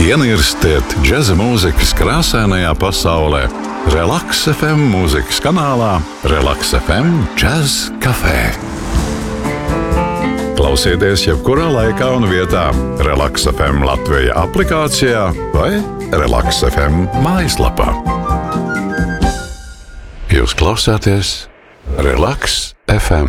Ienirstiet džeza mūzikas krāsainajā pasaulē. Relaks FM mūzikas kanālā Relaks FM Jazz Café. Klausieties jebkurā laikā un vietā Relaks FM Latvija aplikācijā vai Relaks FM mājaslapā. Jūs klausāties Relaks FM.